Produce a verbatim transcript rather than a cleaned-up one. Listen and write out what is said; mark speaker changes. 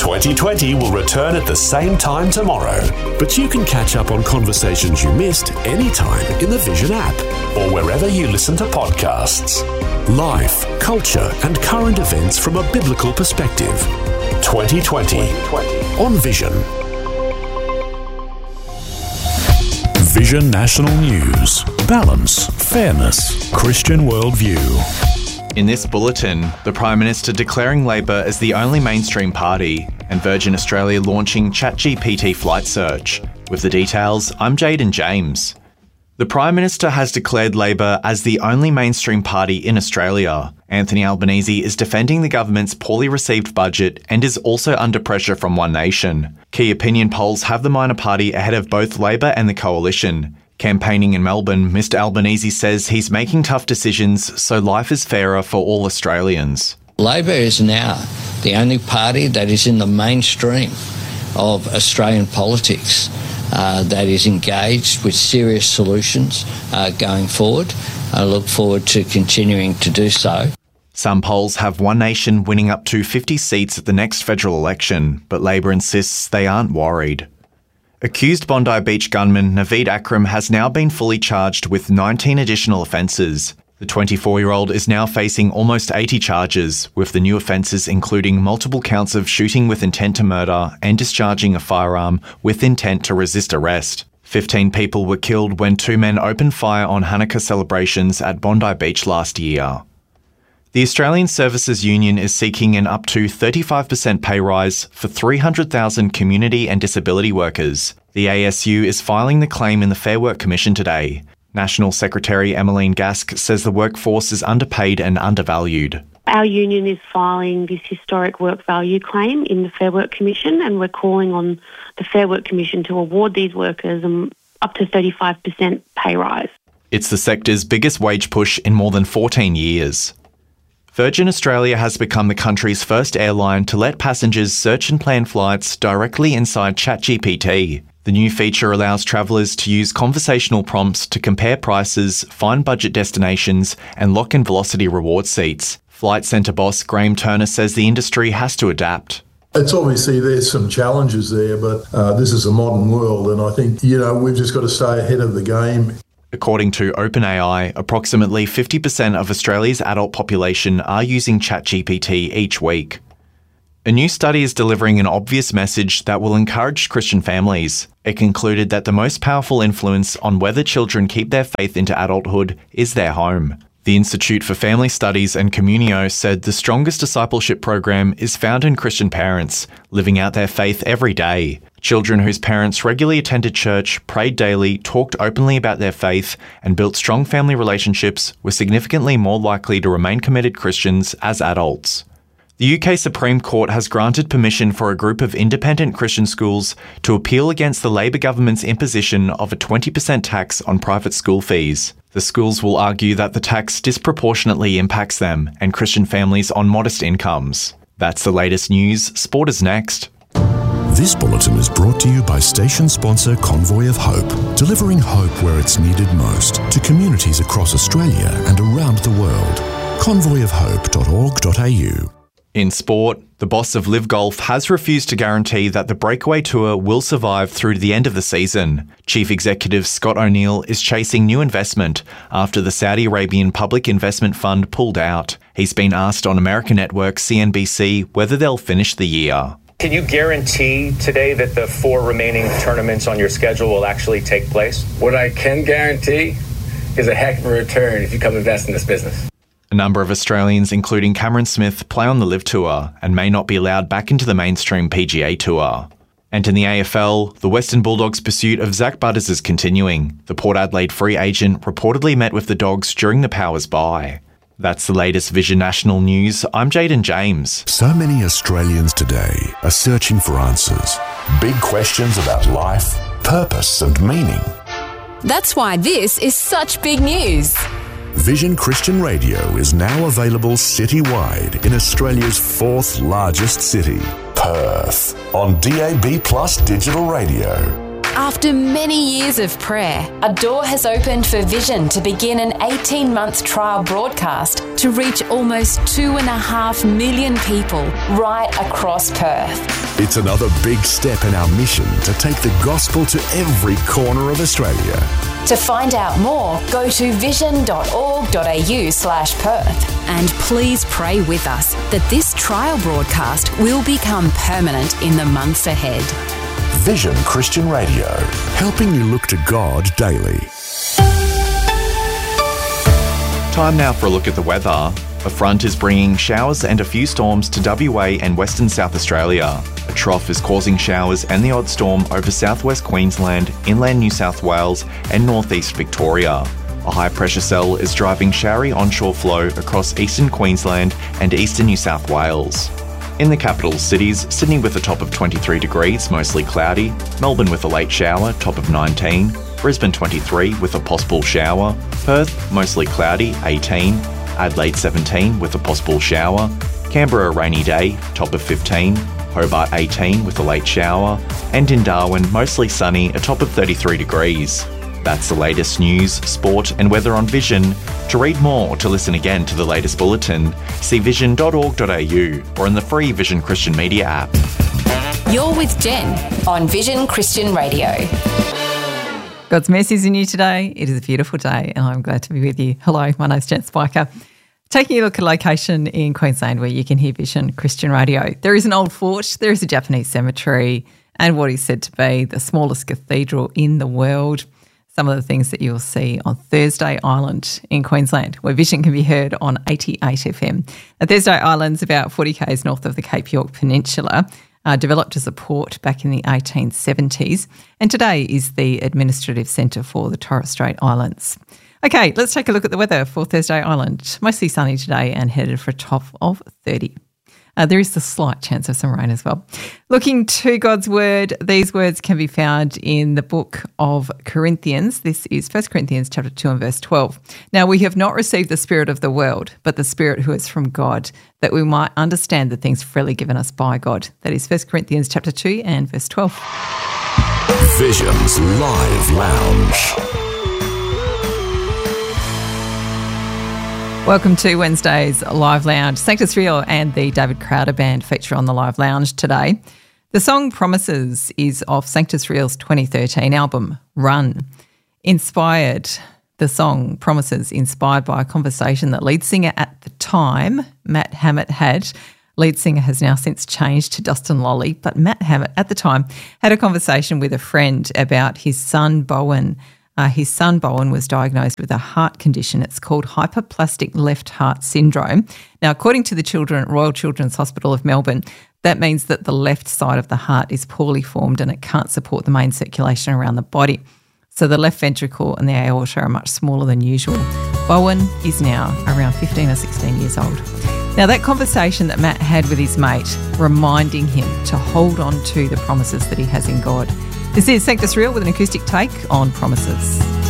Speaker 1: twenty twenty will return at the same time tomorrow, but you can catch up on conversations you missed anytime in the Vision app or wherever you listen to podcasts. Life, culture and current events from a biblical perspective. twenty twenty on Vision. Vision National News. Balance, fairness, Christian worldview.
Speaker 2: In this bulletin, the Prime Minister declaring Labor as the only mainstream party and Virgin Australia launching ChatGPT flight search. With the details, I'm Jaden James. The Prime Minister has declared Labor as the only mainstream party in Australia. Anthony Albanese is defending the government's poorly received budget and is also under pressure from One Nation. Key opinion polls have the minor party ahead of both Labor and the Coalition. Campaigning in Melbourne, Mister Albanese says he's making tough decisions so life is fairer for all Australians.
Speaker 3: Labor is now the only party that is in the mainstream of Australian politics uh, that is engaged with serious solutions uh, going forward. I look forward to continuing to do so.
Speaker 2: Some polls have One Nation winning up to fifty seats at the next federal election, but Labor insists they aren't worried. Accused Bondi Beach gunman Naveed Akram has now been fully charged with nineteen additional offences. The twenty-four-year-old is now facing almost eighty charges, with the new offences including multiple counts of shooting with intent to murder and discharging a firearm with intent to resist arrest. Fifteen people were killed when two men opened fire on Hanukkah celebrations at Bondi Beach last year. The Australian Services Union is seeking an up to thirty-five percent pay rise for three hundred thousand community and disability workers. The A S U is filing the claim in the Fair Work Commission today. National Secretary Emmeline Gask says the workforce is underpaid and undervalued.
Speaker 4: Our union is filing this historic work value claim in the Fair Work Commission, and we're calling on the Fair Work Commission to award these workers um, up to thirty-five percent pay rise.
Speaker 2: It's the sector's biggest wage push in more than fourteen years. Virgin Australia has become the country's first airline to let passengers search and plan flights directly inside ChatGPT. The new feature allows travellers to use conversational prompts to compare prices, find budget destinations, and lock in Velocity reward seats. Flight Centre boss Graham Turner says the industry has to adapt.
Speaker 5: It's obviously there's some challenges there, but uh, this is a modern world, and I think, you know, we've just got to stay ahead of the game.
Speaker 2: According to OpenAI, approximately fifty percent of Australia's adult population are using ChatGPT each week. A new study is delivering an obvious message that will encourage Christian families. It concluded that the most powerful influence on whether children keep their faith into adulthood is their home. The Institute for Family Studies and Communio said the strongest discipleship program is found in Christian parents, living out their faith every day. Children whose parents regularly attended church, prayed daily, talked openly about their faith, and built strong family relationships were significantly more likely to remain committed Christians as adults. The U K Supreme Court has granted permission for a group of independent Christian schools to appeal against the Labor government's imposition of a twenty percent tax on private school fees. The schools will argue that the tax disproportionately impacts them and Christian families on modest incomes. That's the latest news. Sport is next.
Speaker 1: This bulletin is brought to you by station sponsor Convoy of Hope, delivering hope where it's needed most to communities across Australia and around the world. convoy of hope dot org dot a u.
Speaker 2: In sport, the boss of Live Golf has refused to guarantee that the Breakaway Tour will survive through to the end of the season. Chief Executive Scott O'Neill is chasing new investment after the Saudi Arabian Public Investment Fund pulled out. He's been asked on American network C N B C whether they'll finish the year.
Speaker 6: Can you guarantee today that the four remaining tournaments on your schedule will actually take place?
Speaker 7: What I can guarantee is a heck of a return if you come invest in this business.
Speaker 2: A number of Australians, including Cameron Smith, play on the Live Tour and may not be allowed back into the mainstream P G A Tour. And in the A F L, the Western Bulldogs' pursuit of Zach Butters is continuing. The Port Adelaide free agent reportedly met with the Dogs during the Powers bye. That's the latest Vision National News. I'm Jaden James.
Speaker 1: So many Australians today are searching for answers. Big questions about life, purpose and meaning.
Speaker 8: That's why this is such big news.
Speaker 1: Vision Christian Radio is now available citywide in Australia's fourth largest city, Perth, on D A B Plus digital radio.
Speaker 8: After many years of prayer, a door has opened for Vision to begin an eighteen-month trial broadcast to reach almost two and a half million people right across Perth.
Speaker 1: It's another big step in our mission to take the gospel to every corner of Australia.
Speaker 8: To find out more, go to vision.org.au slash Perth.
Speaker 9: And please pray with us that this trial broadcast will become permanent in the months ahead.
Speaker 1: Vision Christian Radio, helping you look to God daily.
Speaker 2: Time now for a look at the weather. A front is bringing showers and a few storms to W A and Western South Australia. A trough is causing showers and the odd storm over southwest Queensland, inland New South Wales and northeast Victoria. A high pressure cell is driving showery onshore flow across eastern Queensland and eastern New South Wales. In the capital cities, Sydney with a top of twenty-three degrees, mostly cloudy, Melbourne with a late shower, top of nineteen, Brisbane twenty-three with a possible shower, Perth mostly cloudy, eighteen, Adelaide seventeen with a possible shower, Canberra a rainy day, top of fifteen, Hobart eighteen with a late shower, and in Darwin mostly sunny, a top of thirty-three degrees. That's the latest news, sport and weather on Vision. To read more or to listen again to the latest bulletin, see vision dot org dot a u or in the free Vision Christian Media app.
Speaker 8: You're with Jen on Vision Christian Radio.
Speaker 10: God's mercy is in you today. It is a beautiful day and I'm glad to be with you. Hello, my name's Jen Spiker. Taking a look at a location in Queensland where you can hear Vision Christian Radio. There is an old fort, there is a Japanese cemetery and what is said to be the smallest cathedral in the world. Some of the things that you'll see on Thursday Island in Queensland, where Vision can be heard on eighty-eight F M. Now, Thursday Island's about forty kays north of the Cape York Peninsula, uh, developed as a port back in the eighteen seventies, and today is the administrative centre for the Torres Strait Islands. Okay, let's take a look at the weather for Thursday Island. Mostly sunny today and headed for a top of thirty. Uh, there is the slight chance of some rain as well. Looking to God's word, these words can be found in the book of Corinthians. This is First Corinthians chapter two and verse twelve. Now, we have not received the spirit of the world, but the Spirit who is from God, that we might understand the things freely given us by God. That is First Corinthians chapter two and verse twelve.
Speaker 1: Vision's Live Lounge.
Speaker 10: Welcome to Wednesday's Live Lounge. Sanctus Real and the David Crowder Band feature on the Live Lounge today. The song Promises is off Sanctus Real's twenty thirteen album, Run. Inspired, the song Promises, inspired by a conversation that lead singer at the time, Matt Hammett, had. Lead singer has now since changed to Dustin Lolly, but Matt Hammett at the time had a conversation with a friend about his son Bowen. Uh, his son, Bowen, was diagnosed with a heart condition. It's called hypoplastic left heart syndrome. Now, according to the children at Royal Children's Hospital of Melbourne, that means that the left side of the heart is poorly formed and it can't support the main circulation around the body. So the left ventricle and the aorta are much smaller than usual. Bowen is now around fifteen or sixteen years old. Now, that conversation that Matt had with his mate, reminding him to hold on to the promises that he has in God. This is Sanctus Real with an acoustic take on Promises.